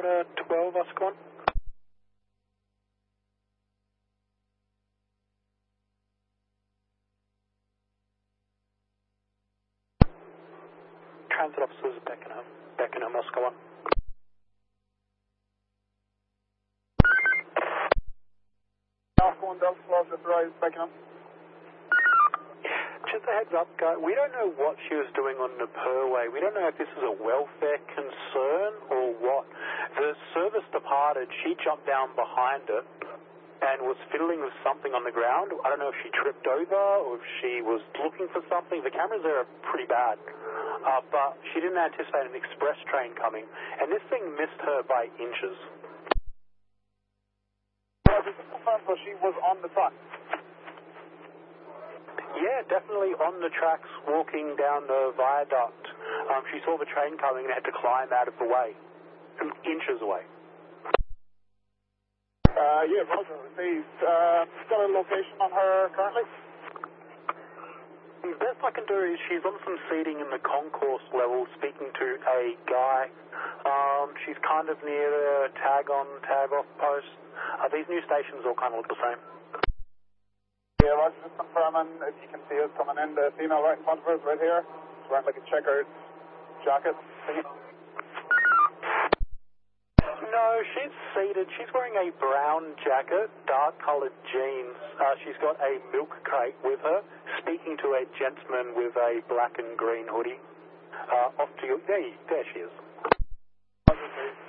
Delta 12, Oscar 1. Transit officers, Beckenham, Oscar 1. Oscar 1, Delta 12, just arrived, Beckenham. Just a heads up, guy, we don't know what she was doing on the Purway. We don't know if this is a welfare concern or what. The service departed, she jumped down behind it and was fiddling with something on the ground. I don't know if she tripped over or if she was looking for something. The cameras there are pretty bad. But she didn't anticipate an express train coming, and this thing missed her by inches. Well, just to confirm, so she was on the track. Yeah, definitely on the tracks, walking down the viaduct. She saw the train coming and had to climb out of the way, inches away. Yeah, Roger. Received. Got a location on her currently? The best I can do is she's on some seating in the concourse level speaking to a guy. She's kind of near the tag-on, tag-off post. These new stations all kind of look the same. Yeah, Roger, just confirming if you can see us coming in. The female right in front of us, right here. She's wearing like a checkered jacket. No, she's seated. She's wearing a brown jacket, dark-coloured jeans. She's got a milk crate with her, speaking to a gentleman with a black and green hoodie. Off to you. There she is.